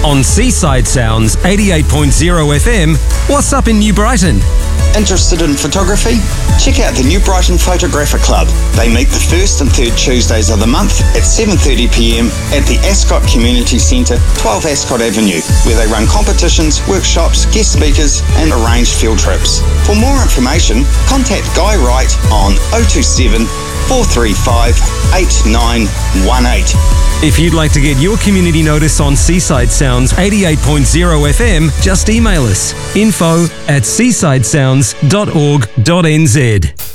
On Seaside Sounds 88.0 FM, what's up in New Brighton? Interested in photography? Check out the New Brighton Photographic Club. They meet the first and third Tuesdays of the month at 7:30pm at the Ascot Community Centre, 12 Ascot Avenue, where they run competitions, workshops, guest speakers and arrange field trips. For more information, contact Guy Wright on 027 435 8918. If you'd like to get your community notice on Seaside Sounds 88.0 FM, just email us info@seasidesounds.org.nz.